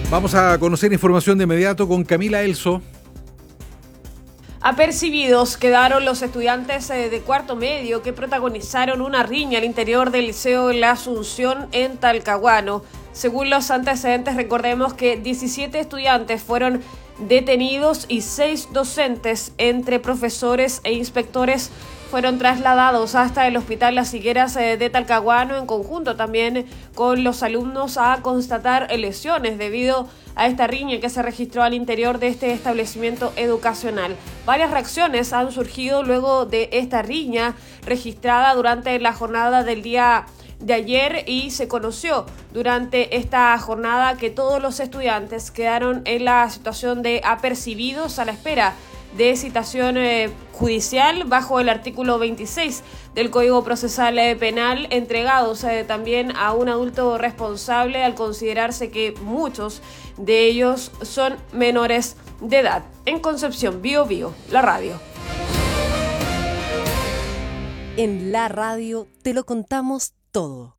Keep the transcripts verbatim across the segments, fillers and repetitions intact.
Vamos a conocer información de inmediato con Camila Elso. Apercibidos quedaron los estudiantes de cuarto medio que protagonizaron una riña al interior del Liceo La Asunción en Talcahuano. Según los antecedentes, recordemos que diecisiete estudiantes fueron detenidos y seis docentes, entre profesores e inspectores, fueron trasladados hasta el Hospital Las Higueras de Talcahuano, en conjunto también con los alumnos, a constatar lesiones debido a esta riña que se registró al interior de este establecimiento educacional. Varias reacciones han surgido luego de esta riña registrada durante la jornada del día de ayer, y se conoció durante esta jornada que todos los estudiantes quedaron en la situación de apercibidos a la espera de citación eh, judicial bajo el artículo veintiséis del Código Procesal eh, Penal, entregados eh, también a un adulto responsable, al considerarse que muchos de ellos son menores de edad. En Concepción, Bio Bio, la radio. En la radio te lo contamos todo.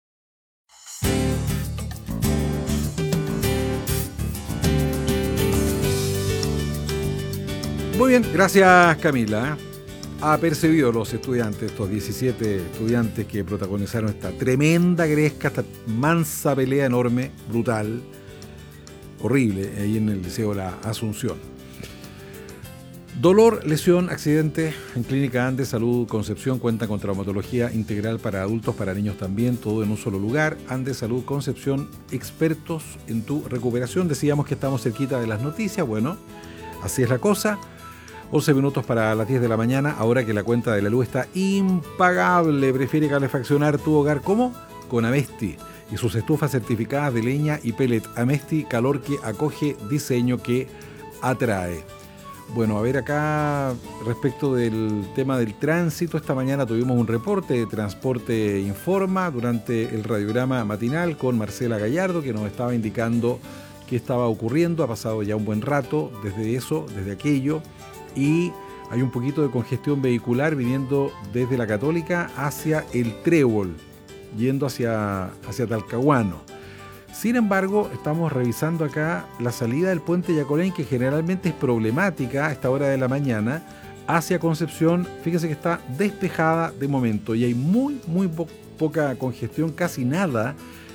Muy bien, gracias Camila. Ha percibido los estudiantes, estos diecisiete estudiantes que protagonizaron esta tremenda gresca, esta mansa pelea enorme, brutal, horrible, ahí en el Liceo La Asunción. Dolor, lesión, accidente en Clínica Andes Salud Concepción cuenta con traumatología integral para adultos, para niños también, todo en un solo lugar. Andes Salud Concepción, expertos en tu recuperación. Decíamos que estamos cerquita de las noticias, bueno, así es la cosa. once minutos para las diez de la mañana, ahora que la cuenta de la luz está impagable. Prefiere calefaccionar tu hogar, ¿cómo? Con Amesti y sus estufas certificadas de leña y pellet. Amesti, calor que acoge, diseño que atrae. Bueno, a ver acá, respecto del tema del tránsito, esta mañana tuvimos un reporte de Transporte Informa durante el radiograma matinal con Marcela Gallardo, que nos estaba indicando qué estaba ocurriendo. Ha pasado ya un buen rato desde eso, desde aquello, y hay un poquito de congestión vehicular viniendo desde la Católica hacia el Trébol, yendo hacia, hacia Talcahuano. Sin embargo, estamos revisando acá la salida del puente Yacolén, que generalmente es problemática a esta hora de la mañana, hacia Concepción. Fíjense que está despejada de momento y hay muy, muy po- poca congestión, casi nada,